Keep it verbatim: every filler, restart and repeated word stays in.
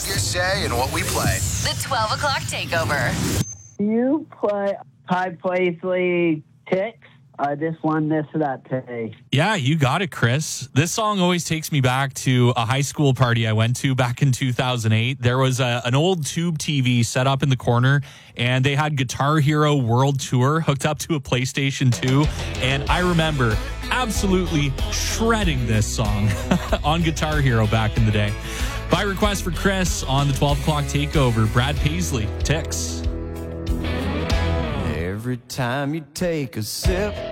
your say in what we play. The twelve o'clock takeover. You play Ty Paisley Ticks. I just won this that today. Yeah, you got it, Chris. This song always takes me back to a high school party I went to back in two thousand eight. There was a, an old tube T V set up in the corner, and they had Guitar Hero World Tour hooked up to a PlayStation two. And I remember absolutely shredding this song on Guitar Hero back in the day. By request for Chris on the twelve o'clock takeover, Brad Paisley, Ticks. Every time you take a sip,